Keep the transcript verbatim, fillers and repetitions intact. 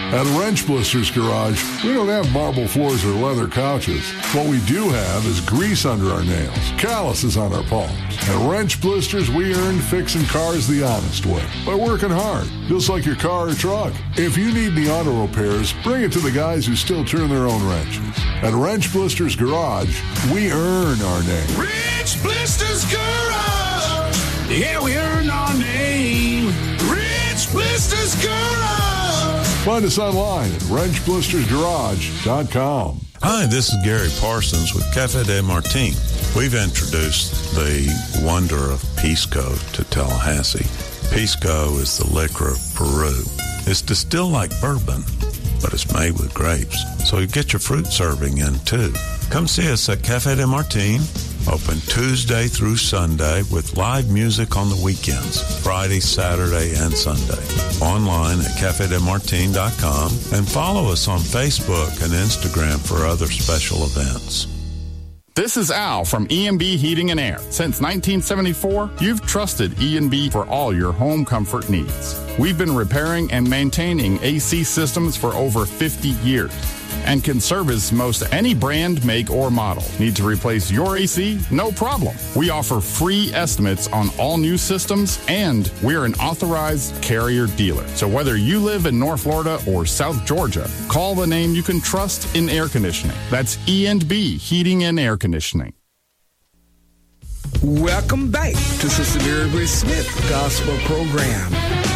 At Wrench Blisters Garage, we don't have marble floors or leather couches. What we do have is grease under our nails, calluses on our palms. At Wrench Blisters, we earn fixing cars the honest way, by working hard, just like your car or truck. If you need the auto repairs, bring it to the guys who still turn their own wrenches. At Wrench Blisters Garage, we earn our name. Wrench Blisters Garage! Yeah, we earn our name. Wrench Blisters Garage! Find us online at wrench blisters garage dot com. Hi, this is Gary Parsons with Cafe de Martin. We've introduced the wonder of Pisco to Tallahassee. Pisco is the liquor of Peru. It's distilled like bourbon, but it's made with grapes. So you get your fruit serving in, too. Come see us at Cafe de Martin, open Tuesday through Sunday with live music on the weekends, Friday, Saturday, and Sunday. Online at cafe de martin dot com and follow us on Facebook and Instagram for other special events. This is Al from E and B Heating and Air. Since nineteen seventy-four, you've trusted E and B for all your home comfort needs. We've been repairing and maintaining A C systems for over fifty years and can service most any brand, make, or model. Need to replace your A C? No problem. We offer free estimates on all new systems, and we're an authorized carrier dealer. So whether you live in North Florida or South Georgia, call the name you can trust in air conditioning. That's E and B Heating and Air Conditioning. Welcome back to Sister Mary Grace Smith Gospel Program.